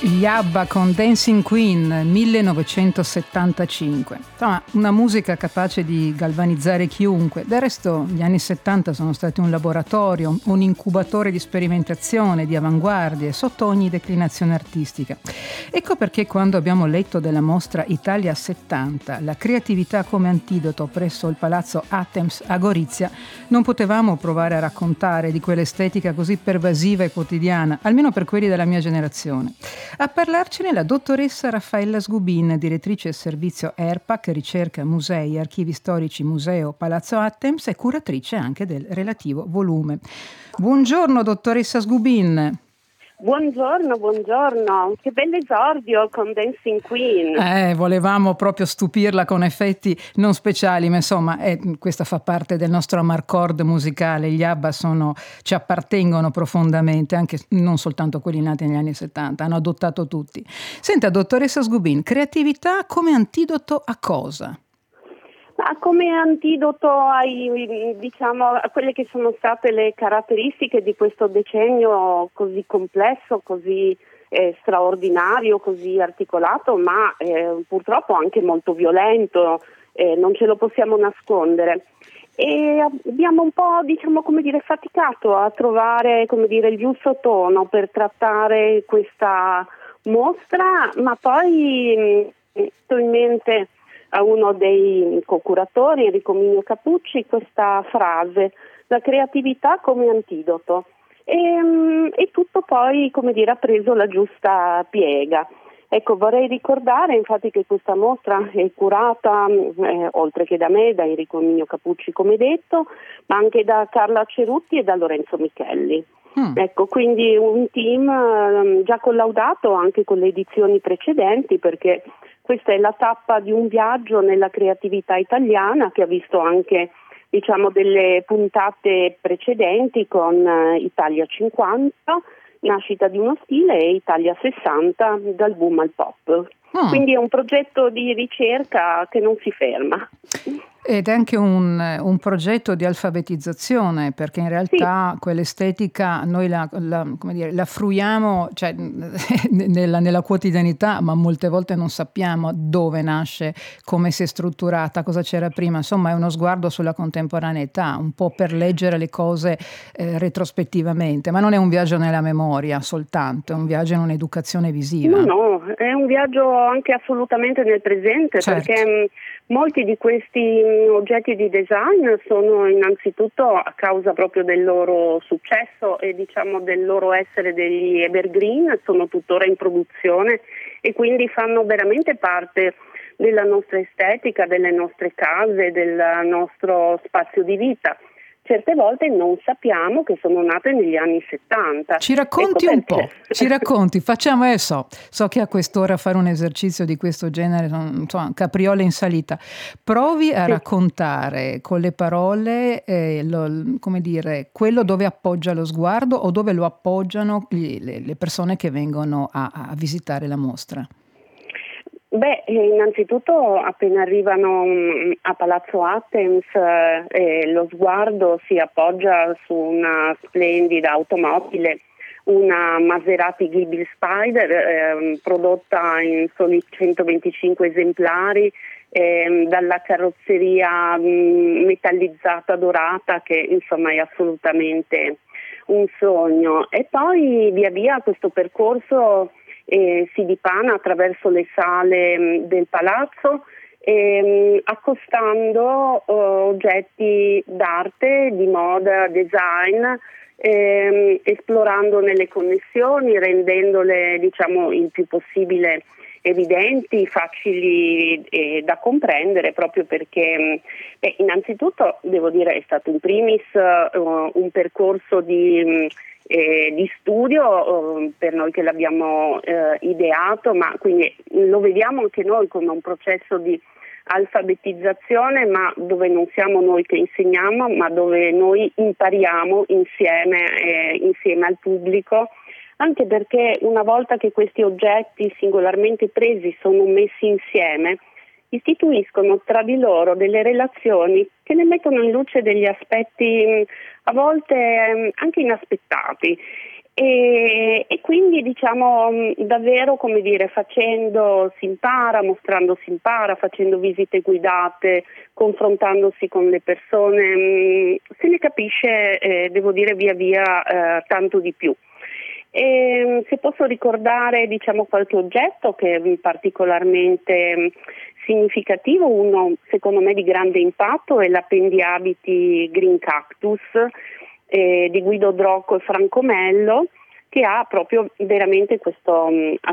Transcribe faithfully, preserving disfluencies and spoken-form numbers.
Gli ABBA con Dancing Queen millenovecentosettantacinque. Insomma, una musica capace di galvanizzare chiunque. Del resto gli anni settanta sono stati un laboratorio, un incubatore di sperimentazione, di avanguardie sotto ogni declinazione artistica. Ecco perché quando abbiamo letto della mostra Italia settanta, la creatività come antidoto presso il Palazzo Attems a Gorizia, non potevamo provare a raccontare di quell'estetica così pervasiva e quotidiana, almeno per quelli della mia generazione. A parlarcene la dottoressa Raffaella Sgubin, direttrice servizio E R P A C, ricerca musei e archivi storici Museo Palazzo Attems e curatrice anche del relativo volume. Buongiorno dottoressa Sgubin. Buongiorno, buongiorno, che bell'esordio con Dancing Queen. Eh, volevamo proprio stupirla con effetti non speciali, ma insomma eh, questa fa parte del nostro amarcord musicale. Gli ABBA sono, ci appartengono profondamente, anche non soltanto quelli nati negli anni settanta, hanno adottato tutti. Senta, dottoressa Sgubin, creatività come antidoto a cosa? Ma come antidoto ai, diciamo, a quelle che sono state le caratteristiche di questo decennio così complesso, così eh, straordinario, così articolato, ma eh, purtroppo anche molto violento, eh, non ce lo possiamo nascondere. E abbiamo un po', diciamo, come dire, faticato a trovare, come dire, il giusto tono per trattare questa mostra, ma poi mi è venuto in mente a uno dei co-curatori, Enrico Migno Capucci, questa frase: la creatività come antidoto. E, e tutto poi, come dire, ha preso la giusta piega. Ecco, vorrei ricordare infatti che questa mostra è curata, eh, oltre che da me, da Enrico Migno Capucci, come detto, ma anche da Carla Cerutti e da Lorenzo Michelli. Mm. Ecco, quindi un team eh, già collaudato anche con le edizioni precedenti, perché questa è la tappa di un viaggio nella creatività italiana che ha visto anche, diciamo, delle puntate precedenti con eh, Italia cinquanta, nascita di uno stile, e Italia sessanta, dal boom al pop. Mm. Quindi è un progetto di ricerca che non si ferma. Ed è anche un, un progetto di alfabetizzazione, perché in realtà sì, quell'estetica noi la, la, come dire, la fruiamo, cioè, nella, nella quotidianità, ma molte volte non sappiamo dove nasce, come si è strutturata, cosa c'era prima. Insomma, è uno sguardo sulla contemporaneità, un po' per leggere le cose eh, retrospettivamente, ma non è un viaggio nella memoria soltanto, è un viaggio in un'educazione visiva. No, no, è un viaggio anche assolutamente nel presente, certo, perché molti di questi oggetti di design sono innanzitutto a causa proprio del loro successo e, diciamo, del loro essere degli evergreen, sono tuttora in produzione e quindi fanno veramente parte della nostra estetica, delle nostre case, del nostro spazio di vita. Certe volte non sappiamo che sono nate negli anni settanta. Ci racconti ecco un po', ci racconti, facciamo, eh, so, so che a quest'ora fare un esercizio di questo genere, insomma, capriole in salita. Provi a sì. raccontare con le parole, eh, lo, come dire, quello dove appoggia lo sguardo o dove lo appoggiano gli, le, le persone che vengono a, a visitare la mostra. Beh, innanzitutto appena arrivano a Palazzo Attems eh, lo sguardo si appoggia su una splendida automobile, una Maserati Ghibli Spider eh, prodotta in soli centoventicinque esemplari eh, dalla carrozzeria mh, metallizzata dorata, che insomma è assolutamente un sogno. E poi via via questo percorso Eh, si dipana attraverso le sale mh, del palazzo, ehm, accostando eh, oggetti d'arte, di moda, design, ehm, esplorando nelle connessioni, rendendole, diciamo, il più possibile evidenti, facili eh, da comprendere, proprio perché beh, innanzitutto devo dire è stato in primis uh, un percorso di mh, Eh, di studio eh, per noi che l'abbiamo eh, ideato, ma quindi lo vediamo anche noi come un processo di alfabetizzazione, ma dove non siamo noi che insegniamo, ma dove noi impariamo insieme, eh, insieme al pubblico, anche perché una volta che questi oggetti singolarmente presi sono messi insieme, istituiscono tra di loro delle relazioni che ne mettono in luce degli aspetti a volte anche inaspettati E, e quindi diciamo davvero, come dire, facendo si impara, mostrando si impara, facendo visite guidate, confrontandosi con le persone, mh, se ne capisce, eh, devo dire, via via eh, tanto di più. E, se posso ricordare diciamo qualche oggetto che è particolarmente mh, significativo, uno secondo me di grande impatto è l'appendiabiti Green Cactus eh, di Guido Drocco e Franco Mello, che ha proprio veramente questo mh,